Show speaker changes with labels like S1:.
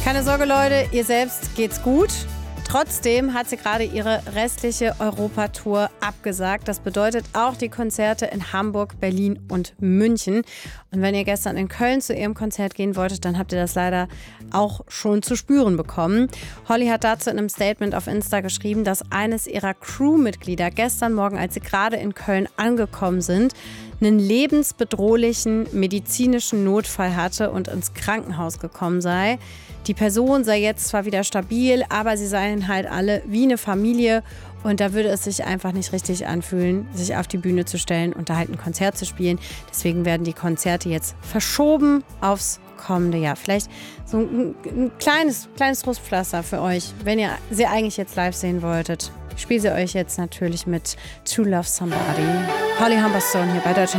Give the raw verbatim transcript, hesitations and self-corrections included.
S1: Keine Sorge, Leute, ihr selbst geht's gut. Trotzdem hat sie gerade ihre restliche Europatour abgesagt. Das bedeutet auch die Konzerte in Hamburg, Berlin und München. Und wenn ihr gestern in Köln zu ihrem Konzert gehen wolltet, dann habt ihr das leider auch schon zu spüren bekommen. Holly hat dazu in einem Statement auf Insta geschrieben, dass eines ihrer Crewmitglieder gestern Morgen, als sie gerade in Köln angekommen sind, einen lebensbedrohlichen medizinischen Notfall hatte und ins Krankenhaus gekommen sei. Die Person sei jetzt zwar wieder stabil, aber sie seien halt alle wie eine Familie und da würde es sich einfach nicht richtig anfühlen, sich auf die Bühne zu stellen und da halt ein Konzert zu spielen. Deswegen werden die Konzerte jetzt verschoben aufs kommende Jahr. Vielleicht so ein, ein kleines, kleines Trostpflaster für euch, wenn ihr sie eigentlich jetzt live sehen wolltet. Ich spiele sie euch jetzt natürlich mit To Love Somebody. Holly Humberstone hier bei Deutschland.